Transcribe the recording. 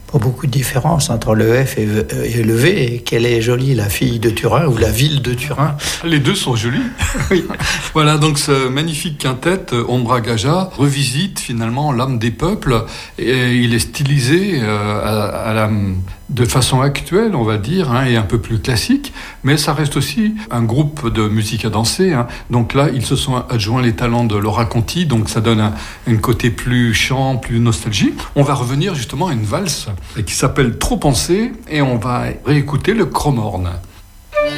pas beaucoup de différence entre le F et le V. Et quelle est jolie la fille de Turin ou la ville de Turin. Les deux sont jolis. Oui. Voilà, donc ce magnifique quintet, Ombra Gaja, revisite finalement l'âme des peuples. Et il est stylisé de façon actuelle, on va dire, et un peu plus classique, mais ça reste aussi un groupe de musique à danser. Donc là, ils se sont adjoints les talents de Laura Conti, donc ça donne un côté plus chant, plus nostalgique. On va revenir justement à une valse qui s'appelle Trop penser, et on va réécouter le Chromorne.